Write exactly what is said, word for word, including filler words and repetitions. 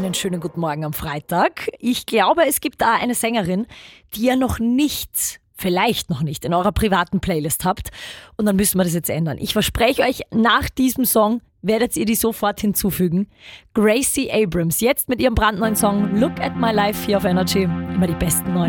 einen schönen guten Morgen am Freitag. Ich glaube, es gibt da eine Sängerin, die ihr noch nicht, vielleicht noch nicht, in eurer privaten Playlist habt. Und dann müssen wir das jetzt ändern. Ich verspreche euch, nach diesem Song werdet ihr die sofort hinzufügen. Gracie Abrams, jetzt mit ihrem brandneuen Song Look at My Life hier auf Energy. Immer die besten neuen